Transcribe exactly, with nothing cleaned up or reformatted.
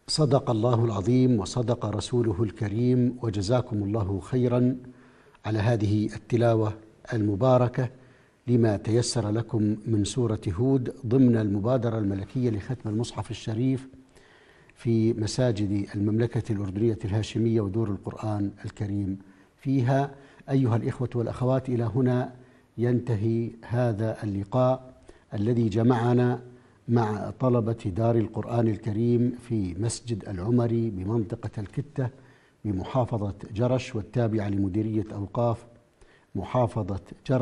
صدق الله العظيم وصدق رسوله الكريم، وجزاكم الله خيرا على هذه التلاوة المباركة لما تيسر لكم من سورة هود ضمن المبادرة الملكية لختم المصحف الشريف في مساجد المملكة الأردنية الهاشمية ودور القرآن الكريم فيها. أيها الإخوة والأخوات، إلى هنا ينتهي هذا اللقاء الذي جمعنا مع طلبة دار القرآن الكريم في مسجد العمري بمنطقة الكتة بمحافظة جرش والتابعة لمديرية أوقاف محافظة جرش.